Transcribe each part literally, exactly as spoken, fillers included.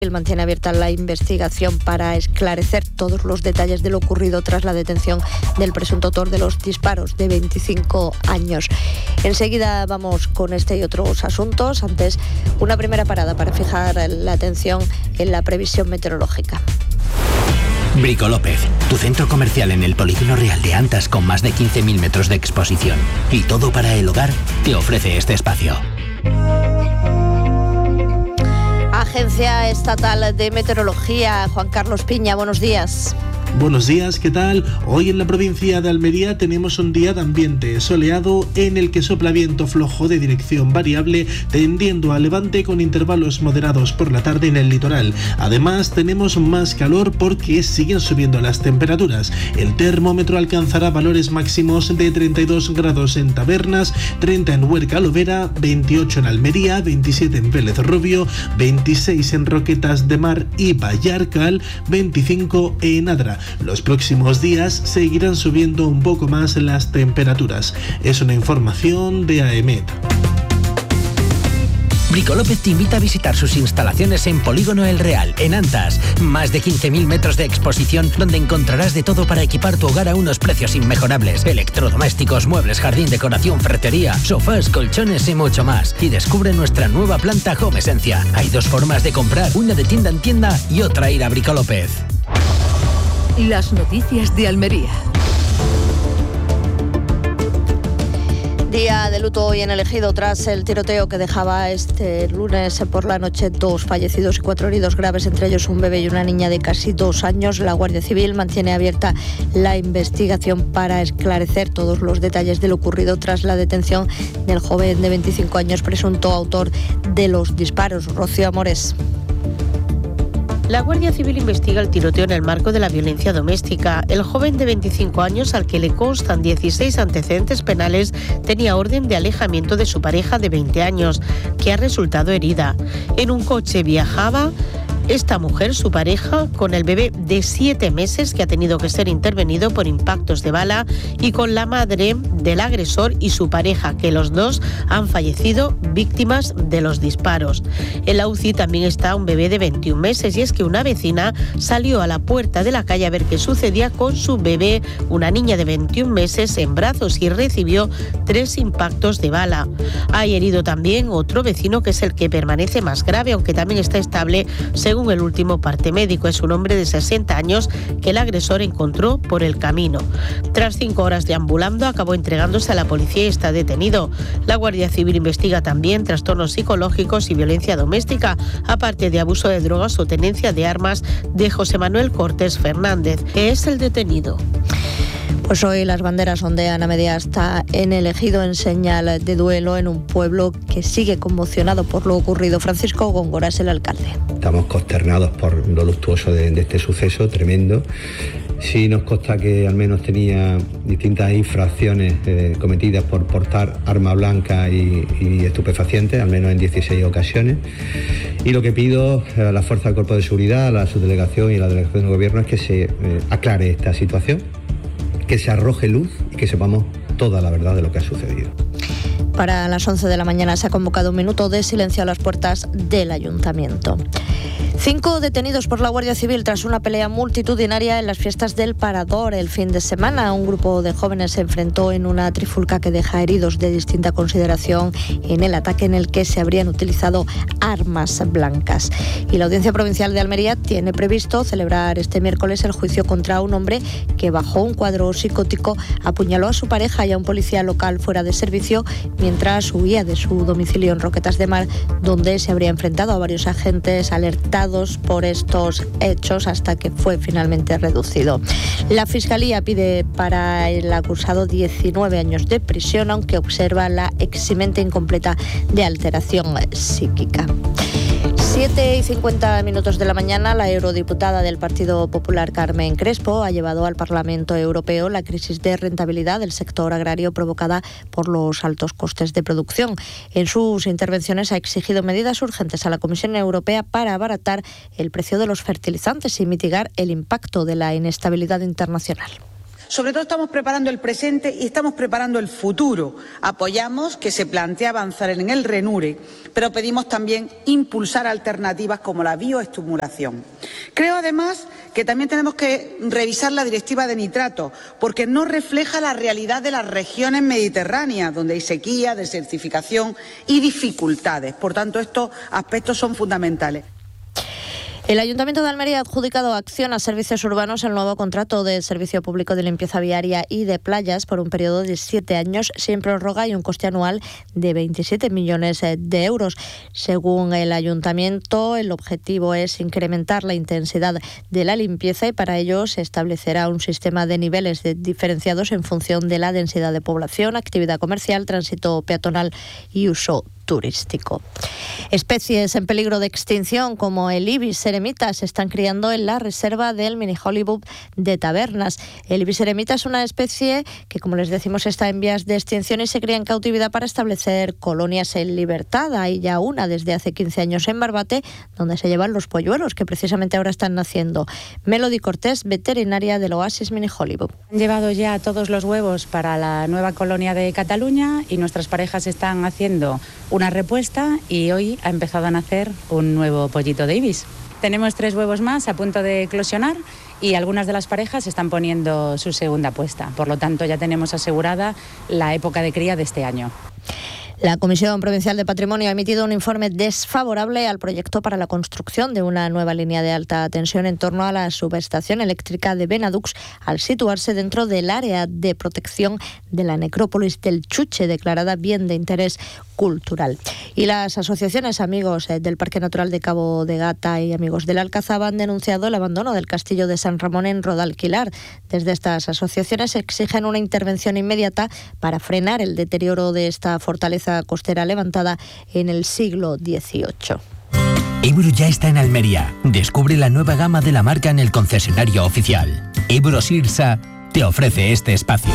mantiene abierta la investigación para esclarecer todos los detalles de lo ocurrido tras la detención del presunto autor de los disparos, de veinticinco años. Enseguida vamos con este y otros asuntos. Antes, una primera parada para fijar la atención en la previsión meteorológica. Brico López, tu centro comercial en el Polígono Real de Antas con más de quince mil metros de exposición y todo para el hogar, te ofrece este espacio. Agencia Estatal de Meteorología, Juan Carlos Piña, buenos días. Buenos días, ¿qué tal? Hoy en la provincia de Almería tenemos un día de ambiente soleado en el que sopla viento flojo de dirección variable tendiendo a levante con intervalos moderados por la tarde en el litoral. Además tenemos más calor porque siguen subiendo las temperaturas. El termómetro alcanzará valores máximos de treinta y dos grados en Tabernas, treinta en Huerca Lovera, veintiocho en Almería, veintisiete en Vélez Rubio, veintiséis en Roquetas de Mar y Vallarcal, veinticinco en Adra. Los próximos días seguirán subiendo un poco más las temperaturas. Es una información de AEMET. Brico López te invita a visitar sus instalaciones en Polígono El Real, en Antas. Más de quince mil metros de exposición donde encontrarás de todo para equipar tu hogar a unos precios inmejorables. Electrodomésticos, muebles, jardín, decoración, ferretería, sofás, colchones y mucho más. Y descubre nuestra nueva planta Home Esencia. Hay dos formas de comprar, una de tienda en tienda y otra ir a Brico López. Las noticias de Almería. Día de luto hoy en el Ejido tras el tiroteo que dejaba este lunes por la noche dos fallecidos y cuatro heridos graves, entre ellos un bebé y una niña de casi dos años. La Guardia Civil mantiene abierta la investigación para esclarecer todos los detalles de lo ocurrido tras la detención del joven de veinticinco años, presunto autor de los disparos. Rocío Amores. La Guardia Civil investiga el tiroteo en el marco de la violencia doméstica. El joven de veinticinco años, al que le constan dieciséis antecedentes penales, tenía orden de alejamiento de su pareja de veinte años, que ha resultado herida. En un coche viajaba esta mujer, su pareja, con el bebé de siete meses que ha tenido que ser intervenido por impactos de bala, y con la madre del agresor y su pareja, que los dos han fallecido víctimas de los disparos. En la U C I también está un bebé de veintiún meses, y es que una vecina salió a la puerta de la calle a ver qué sucedía con su bebé, una niña de veintiún meses, en brazos, y recibió tres impactos de bala. Hay herido también otro vecino, que es el que permanece más grave, aunque también está estable según el último parte médico. Es un hombre de sesenta años que el agresor encontró por el camino. Tras cinco horas deambulando, acabó entregándose a la policía y está detenido. La Guardia Civil investiga también trastornos psicológicos y violencia doméstica, aparte de abuso de drogas o tenencia de armas, de José Manuel Cortés Fernández, que es el detenido. Pues hoy las banderas ondean a media asta en el Ejido en señal de duelo en un pueblo que sigue conmocionado por lo ocurrido. Francisco Góngora es el alcalde. Estamos consternados por lo luctuoso de, de este suceso tremendo. Sí nos consta que al menos tenía distintas infracciones eh, cometidas por portar arma blanca y, y estupefacientes, al menos en dieciséis ocasiones. Y lo que pido a la Fuerza del Cuerpo de Seguridad, a la subdelegación y a la delegación del Gobierno es que se eh, aclare esta situación, que se arroje luz y que sepamos toda la verdad de lo que ha sucedido. Para las once de la mañana se ha convocado un minuto de silencio a las puertas del Ayuntamiento. Cinco detenidos por la Guardia Civil tras una pelea multitudinaria en las fiestas del Parador el fin de semana. Un grupo de jóvenes se enfrentó en una trifulca que deja heridos de distinta consideración en el ataque en el que se habrían utilizado armas blancas. Y la Audiencia Provincial de Almería tiene previsto celebrar este miércoles el juicio contra un hombre que bajo un cuadro psicótico apuñaló a su pareja y a un policía local fuera de servicio mientras huía de su domicilio en Roquetas de Mar, donde se habría enfrentado a varios agentes alertados por estos hechos hasta que fue finalmente reducido. La Fiscalía pide para el acusado diecinueve años de prisión, aunque observa la eximente incompleta de alteración psíquica. siete y cincuenta minutos de la mañana, la eurodiputada del Partido Popular, Carmen Crespo, ha llevado al Parlamento Europeo la crisis de rentabilidad del sector agrario provocada por los altos costes de producción. En sus intervenciones ha exigido medidas urgentes a la Comisión Europea para abaratar el precio de los fertilizantes y mitigar el impacto de la inestabilidad internacional. Sobre todo estamos preparando el presente y estamos preparando el futuro. Apoyamos que se plantee avanzar en el RENURE, pero pedimos también impulsar alternativas como la bioestimulación. Creo además que también tenemos que revisar la directiva de nitratos, porque no refleja la realidad de las regiones mediterráneas, donde hay sequía, desertificación y dificultades. Por tanto, estos aspectos son fundamentales. El Ayuntamiento de Almería ha adjudicado a Acciona Servicios Urbanos el nuevo contrato de servicio público de limpieza viaria y de playas por un periodo de siete años sin prórroga y un coste anual de veintisiete millones de euros. Según el Ayuntamiento, el objetivo es incrementar la intensidad de la limpieza y para ello se establecerá un sistema de niveles de diferenciados en función de la densidad de población, actividad comercial, tránsito peatonal y uso turístico. Especies en peligro de extinción como el ibis eremita se están criando en la reserva del mini Hollywood de Tabernas. El ibis eremita es una especie que, como les decimos, está en vías de extinción y se cría en cautividad para establecer colonias en libertad. Hay ya una desde hace quince años en Barbate, donde se llevan los polluelos que precisamente ahora están naciendo. Melody Cortés, veterinaria del Oasis Mini Hollywood. Han llevado ya todos los huevos para la nueva colonia de Cataluña y nuestras parejas están haciendo una repuesta y hoy ha empezado a nacer un nuevo pollito de ibis. Tenemos tres huevos más a punto de eclosionar y algunas de las parejas están poniendo su segunda puesta. Por lo tanto, ya tenemos asegurada la época de cría de este año. La Comisión Provincial de Patrimonio ha emitido un informe desfavorable al proyecto para la construcción de una nueva línea de alta tensión en torno a la subestación eléctrica de Benadux, al situarse dentro del área de protección de la necrópolis del Chuche, declarada bien de interés cultural. Y las asociaciones Amigos del Parque Natural de Cabo de Gata y Amigos del Alcazaba han denunciado el abandono del castillo de San Ramón en Rodalquilar. Desde estas asociaciones exigen una intervención inmediata para frenar el deterioro de esta fortaleza costera levantada en el siglo dieciocho. Ebro ya está en Almería. Descubre la nueva gama de la marca en el concesionario oficial. Ebro Sirsa te ofrece este espacio.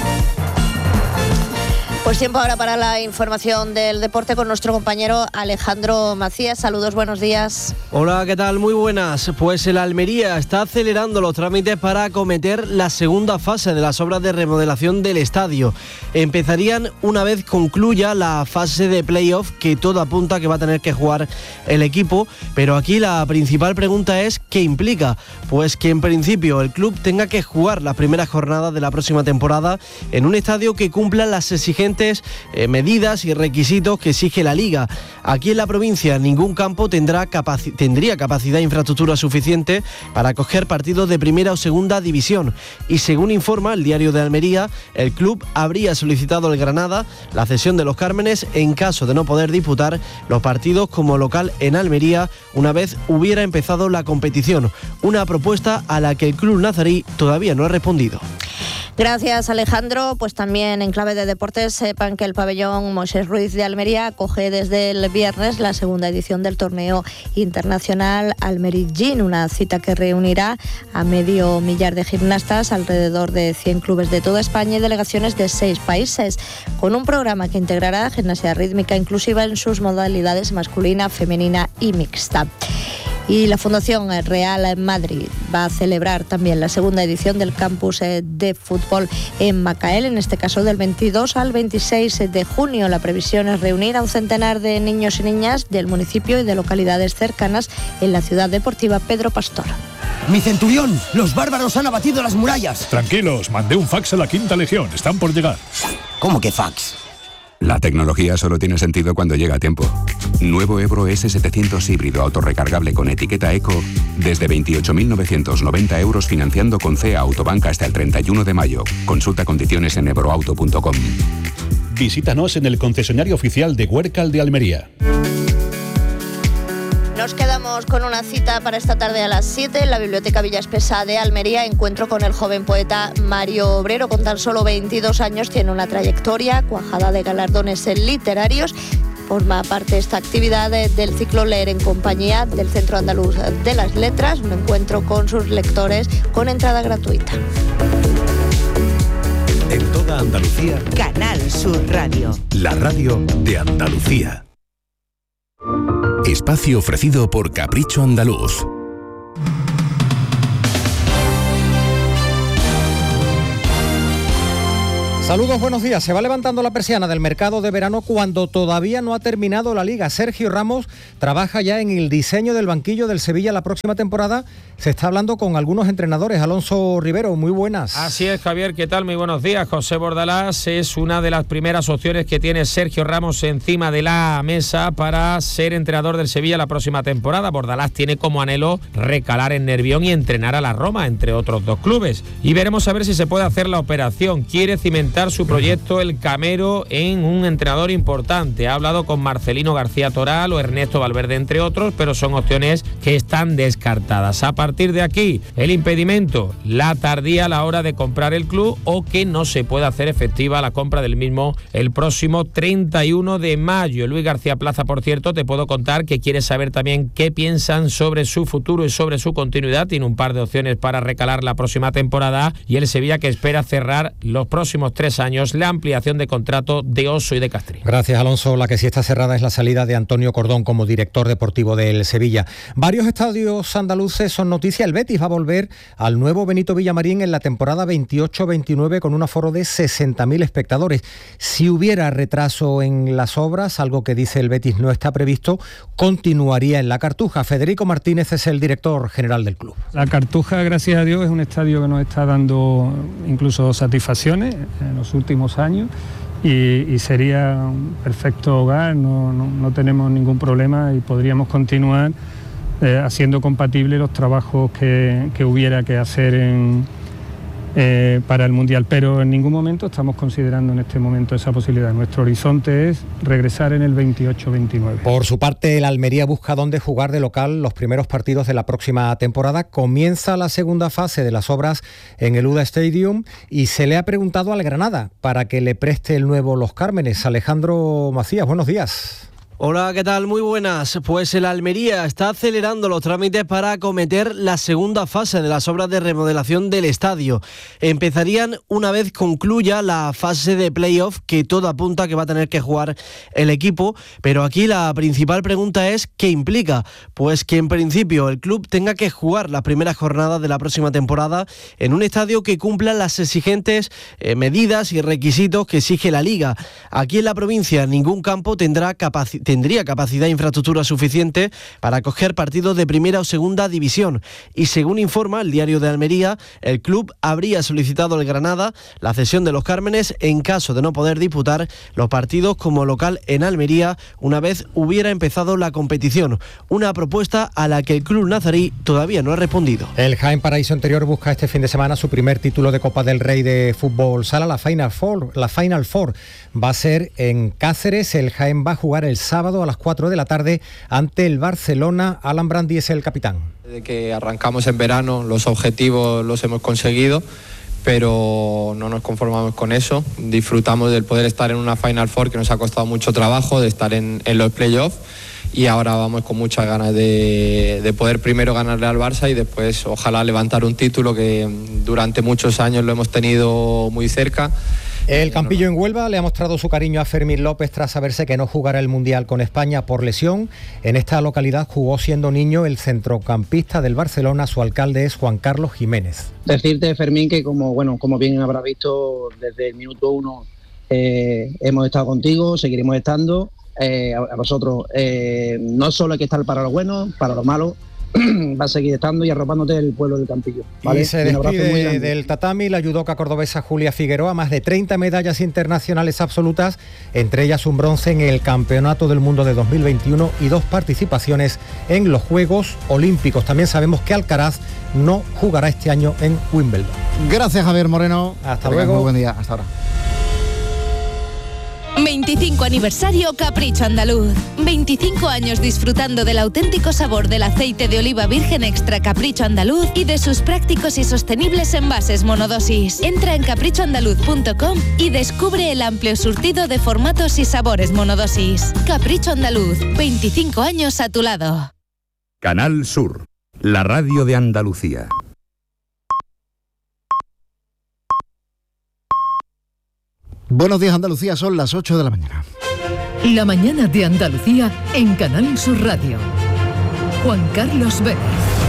Pues tiempo ahora para la información del deporte con nuestro compañero Alejandro Macías. Saludos, buenos días. Hola, ¿qué tal? Muy buenas. Pues el Almería está acelerando los trámites para acometer la segunda fase de las obras de remodelación del estadio. Empezarían una vez concluya la fase de playoff, que todo apunta que va a tener que jugar el equipo, pero aquí la principal pregunta es ¿qué implica? Pues que en principio el club tenga que jugar las primeras jornadas de la próxima temporada en un estadio que cumpla las exigencias Eh, medidas y requisitos que exige la Liga. Aquí en la provincia ningún campo tendrá capaci- tendría capacidad e infraestructura suficiente para acoger partidos de primera o segunda división. Y según informa el Diario de Almería, el club habría solicitado al Granada la cesión de los Cármenes en caso de no poder disputar los partidos como local en Almería una vez hubiera empezado la competición. Una propuesta a la que el club nazarí todavía no ha respondido. Gracias, Alejandro. Pues también en clave de deportes, sepan que el pabellón Moisés Ruiz de Almería acoge desde el viernes la segunda edición del torneo internacional Almerillín, una cita que reunirá a medio millar de gimnastas, alrededor de cien clubes de toda España y delegaciones de seis países, con un programa que integrará gimnasia rítmica inclusiva en sus modalidades masculina, femenina y mixta. Y la Fundación Real Madrid va a celebrar también la segunda edición del campus de fútbol en Macael, en este caso del veintidós al veintiséis de junio. La previsión es reunir a un centenar de niños y niñas del municipio y de localidades cercanas en la ciudad deportiva Pedro Pastor. ¡Mi centurión! ¡Los bárbaros han abatido las murallas! Tranquilos, mandé un fax a la Quinta Legión, están por llegar. ¿Cómo que fax? La tecnología solo tiene sentido cuando llega a tiempo. Nuevo Ebro ese setecientos híbrido autorrecargable con etiqueta Eco desde veintiocho mil novecientos noventa euros financiando con C E A Autobank hasta el treinta y uno de mayo. Consulta condiciones en ebroauto punto com. Visítanos en el concesionario oficial de Huércal de Almería. Nos quedamos con una cita para esta tarde a las siete en la Biblioteca Villa Espesa de Almería. Encuentro con el joven poeta Mario Obrero. Con tan solo veintidós años tiene una trayectoria cuajada de galardones literarios. Forma parte de esta actividad del ciclo Leer en Compañía del Centro Andaluz de las Letras, un encuentro con sus lectores con entrada gratuita. En toda Andalucía, Canal Sur Radio. La radio de Andalucía. Espacio ofrecido por Capricho Andaluz. Saludos, buenos días. Se va levantando la persiana del mercado de verano cuando todavía no ha terminado la Liga. Sergio Ramos trabaja ya en el diseño del banquillo del Sevilla la próxima temporada. Se está hablando con algunos entrenadores. Alonso Rivero, muy buenas. Así es, Javier, ¿qué tal? Muy buenos días. José Bordalás es una de las primeras opciones que tiene Sergio Ramos encima de la mesa para ser entrenador del Sevilla la próxima temporada. Bordalás tiene como anhelo recalar en Nervión y entrenar a la Roma, entre otros dos clubes. Y veremos a ver si se puede hacer la operación. Quiere cimentar su proyecto El Camero en un entrenador importante. Ha hablado con Marcelino García Toral o Ernesto Valverde, entre otros, pero son opciones que están descartadas. A partir de aquí, el impedimento, la tardía a la hora de comprar el club o que no se pueda hacer efectiva la compra del mismo el próximo treinta y uno de mayo. Luis García Plaza, por cierto, te puedo contar que quiere saber también qué piensan sobre su futuro y sobre su continuidad. Tiene un par de opciones para recalar la próxima temporada y el Sevilla que espera cerrar los próximos tres años la ampliación de contrato de Oso y de Castri. Gracias, Alonso. La que sí está cerrada es la salida de Antonio Cordón como director deportivo del Sevilla. Varios estadios andaluces son noticia. El Betis va a volver al nuevo Benito Villamarín en la temporada veintiocho veintinueve con un aforo de sesenta mil espectadores. Si hubiera retraso en las obras, algo que dice el Betis no está previsto, continuaría en la Cartuja. Federico Martínez es el director general del club. La Cartuja, gracias a Dios, es un estadio que nos está dando incluso satisfacciones en los últimos años y, y sería un perfecto hogar, no, no, no tenemos ningún problema y podríamos continuar eh, haciendo compatibles los trabajos que, que hubiera que hacer en, eh, para el Mundial, pero en ningún momento estamos considerando en este momento esa posibilidad. Nuestro horizonte es regresar en el veintiocho veintinueve. Por su parte, el Almería busca dónde jugar de local los primeros partidos de la próxima temporada. Comienza la segunda fase de las obras en el U D A Stadium y se le ha preguntado al Granada para que le preste el nuevo Los Cármenes. Alejandro Macías, buenos días. Hola, ¿qué tal? Muy buenas. Pues el Almería está acelerando los trámites para acometer la segunda fase de las obras de remodelación del estadio. Empezarían una vez concluya la fase de playoff, que todo apunta que va a tener que jugar el equipo, pero aquí la principal pregunta es ¿qué implica? Pues que en principio el club tenga que jugar las primeras jornadas de la próxima temporada en un estadio que cumpla las exigentes eh, medidas y requisitos que exige la Liga. Aquí en la provincia ningún campo tendrá capacidad tendría capacidad e infraestructura suficiente para acoger partidos de primera o segunda división. Y según informa el Diario de Almería, el club habría solicitado al Granada la cesión de Los Cármenes en caso de no poder disputar los partidos como local en Almería una vez hubiera empezado la competición. Una propuesta a la que el club nazarí todavía no ha respondido. El Jaén Paraíso Interior busca este fin de semana su primer título de Copa del Rey de fútbol sala, la Final Four. La Final Four va a ser en Cáceres. El Jaén va a jugar el sábado a las cuatro de la tarde ante el Barcelona. Alan Brandi es el capitán. Desde que arrancamos en verano los objetivos los hemos conseguido, pero no nos conformamos con eso. Disfrutamos del poder estar en una Final Four que nos ha costado mucho trabajo, de estar en, en los playoffs, y ahora vamos con muchas ganas de, de poder primero ganarle al Barça y después ojalá levantar un título que durante muchos años lo hemos tenido muy cerca. El Campillo en Huelva le ha mostrado su cariño a Fermín López tras saberse que no jugará el Mundial con España por lesión. En esta localidad jugó siendo niño el centrocampista del Barcelona. Su alcalde es Juan Carlos Jiménez. Decirte, Fermín, que como bueno como bien habrás visto desde el minuto uno eh, hemos estado contigo, seguiremos estando. Eh, a, a vosotros eh, no solo hay que estar para lo bueno, para lo malo. Va a seguir estando y arropándote el pueblo del Campillo, ¿vale? Y se despide del tatami la judoka cordobesa Julia Figueroa, más de treinta medallas internacionales absolutas, entre ellas un bronce en el Campeonato del Mundo de dos mil veintiuno y dos participaciones en los Juegos Olímpicos. También sabemos que Alcaraz no jugará este año en Wimbledon. Gracias, Javier Moreno. Hasta luego. Muy buen día. Hasta ahora. veinticinco aniversario Capricho Andaluz. veinticinco años disfrutando del auténtico sabor del aceite de oliva virgen extra Capricho Andaluz y de sus prácticos y sostenibles envases monodosis. Entra en capricho andaluz punto com y descubre el amplio surtido de formatos y sabores monodosis. Capricho Andaluz, veinticinco años a tu lado. Canal Sur, la radio de Andalucía. Buenos días, Andalucía, son las ocho de la mañana. La mañana de Andalucía en Canal Sur Radio. Juan Carlos Vélez.